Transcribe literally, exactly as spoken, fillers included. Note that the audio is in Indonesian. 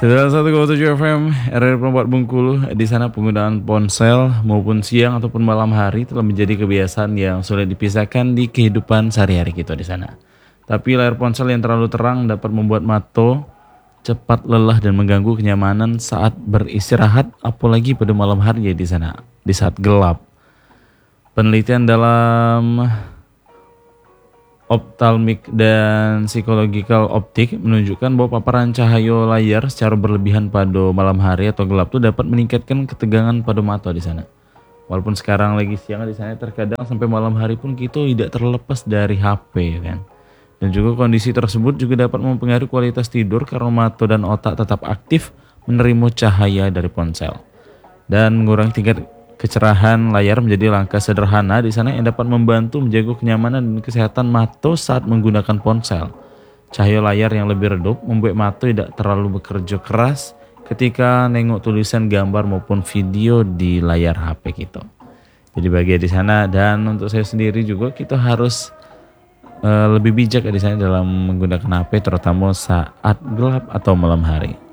Saudara satu koma tujuh F M R R Perempat Bengkulu, di sana penggunaan ponsel maupun siang ataupun malam hari telah menjadi kebiasaan yang sulit dipisahkan di kehidupan sehari-hari kita di sana. Tapi layar ponsel yang terlalu terang dapat membuat mata cepat lelah dan mengganggu kenyamanan saat beristirahat, apalagi pada malam hari ya di sana, di saat gelap. Penelitian dalam optalmik dan psikological optik menunjukkan bahwa paparan cahaya layar secara berlebihan pada malam hari atau gelap itu dapat meningkatkan ketegangan pada mata di sana. Walaupun sekarang lagi siang di sana, terkadang sampai malam hari pun kita tidak terlepas dari H P kan. Dan juga kondisi tersebut juga dapat mempengaruhi kualitas tidur karena mata dan otak tetap aktif menerima cahaya dari ponsel. Dan mengurangi tingkat kecerahan layar menjadi langkah sederhana di sana yang dapat membantu menjaga kenyamanan dan kesehatan mata saat menggunakan ponsel. Cahaya layar yang lebih redup membuat mata tidak terlalu bekerja keras ketika nengok tulisan, gambar maupun video di layar H P kita. Jadi bagi di sana, dan untuk saya sendiri juga, kita harus uh, lebih bijak di sana dalam menggunakan H P, terutama saat gelap atau malam hari.